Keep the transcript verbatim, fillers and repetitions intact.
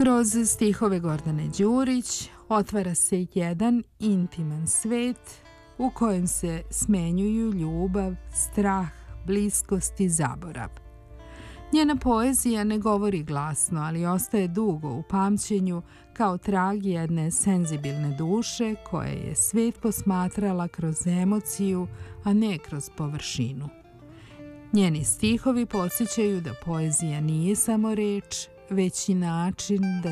Kroz stihove Gordane Đurić otvara se jedan intiman svet u kojem se smenjuju ljubav, strah, bliskost i zaborav. Njena poezija ne govori glasno, ali ostaje dugo u pamćenju kao trag jedne senzibilne duše koja je svet posmatrala kroz emociju, a ne kroz površinu. Njeni stihovi podsjećaju da poezija nije samo reč, već i način da